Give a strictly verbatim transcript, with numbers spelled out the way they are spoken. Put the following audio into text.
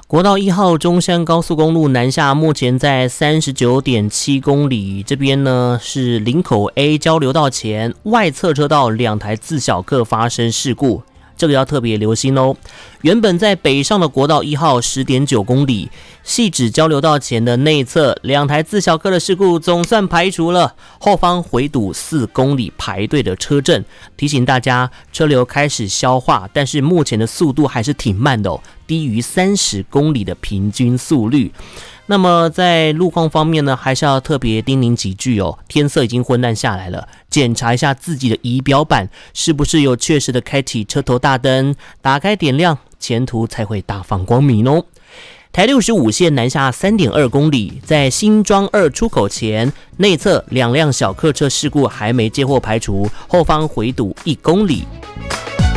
国道一号中山高速公路南下，目前在 三十九点七公里，这边呢是林口 A 交流道前外侧车道两台自小客发生事故，这个要特别留心哦。原本在北上的国道一号 十点九公里，汐止交流道前的内侧两台自小客的事故总算排除了，后方回堵四公里排队的车阵，提醒大家车流开始消化，但是目前的速度还是挺慢的哦，低于三十公里的平均速率。那么在路况方面呢，还是要特别叮咛几句哦。天色已经昏暗下来了，检查一下自己的仪表板是不是有确实的开启车头大灯，打开点亮，前途才会大放光明哦。台六十五线南下 三点二公里，在新庄二出口前内侧两辆小客车事故还没接获排除，后方回堵一公里。